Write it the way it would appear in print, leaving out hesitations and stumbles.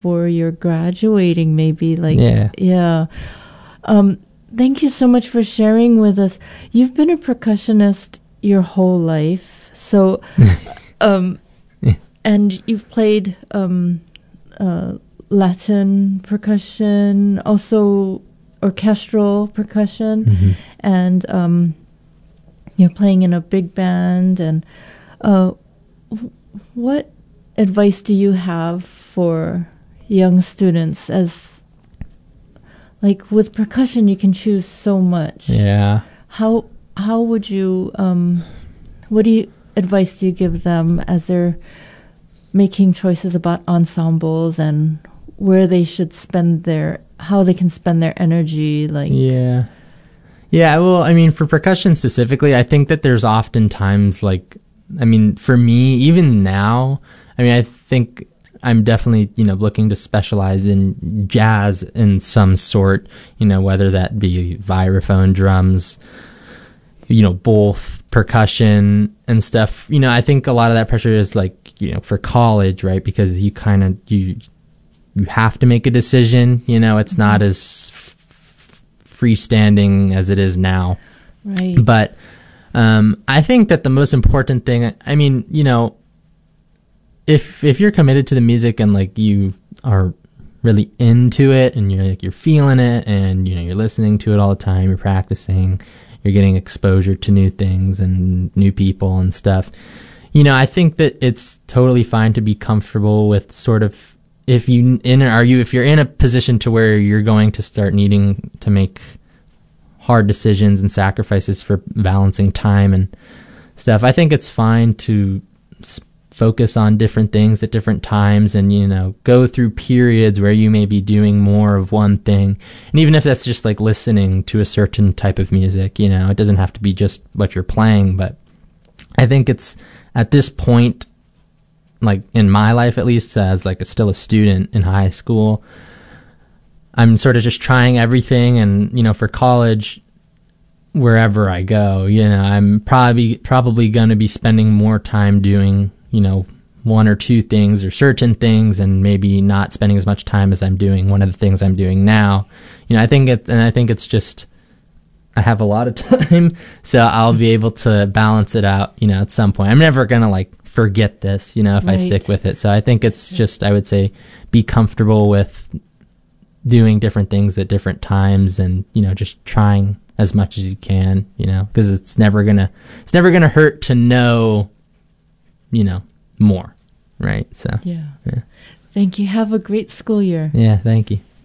before you're graduating, maybe. Like, Yeah. Yeah. Thank you so much for sharing with us. You've been a percussionist your whole life. So, and you've played Latin percussion, also orchestral percussion, and you're playing in a big band. And what advice do you have for young students? As like with percussion, you can choose so much. Yeah. How would you advice do you give them as they're making choices about ensembles and where they should how they can spend their energy? Like, yeah. Well, I mean, for percussion specifically, I think that there's often times like, I mean, for me, even now, I mean, I think I'm definitely, looking to specialize in jazz in some sort, whether that be vibraphone, drums, both percussion and stuff. I think a lot of that pressure is like, for college, right? Because you kind of, you have to make a decision, it's not as freestanding as it is now. Right. But I think that the most important thing, I mean, if you're committed to the music and like you are really into it and you're feeling it and you're listening to it all the time, you're practicing, you're getting exposure to new things and new people and stuff, I think that it's totally fine to be comfortable with sort of, if you're in a position to where you're going to start needing to make hard decisions and sacrifices for balancing time and stuff, I think it's fine to focus on different things at different times and, go through periods where you may be doing more of one thing. And even if that's just like listening to a certain type of music, it doesn't have to be just what you're playing. But I think it's at this point, like in my life, at least as like still a student in high school, I'm sort of just trying everything. And, for college, wherever I go, I'm probably going to be spending more time doing, one or two things or certain things and maybe not spending as much time as I'm doing one of the things I'm doing now. I think it's just, I have a lot of time, so I'll be able to balance it out, at some point. I'm never going to like forget this, if I stick with it. So I think it's just, I would say, be comfortable with doing different things at different times and, just trying as much as you can, because it's never going to hurt to know, more, right? So yeah. Thank you. Have a great school year. Yeah, thank you.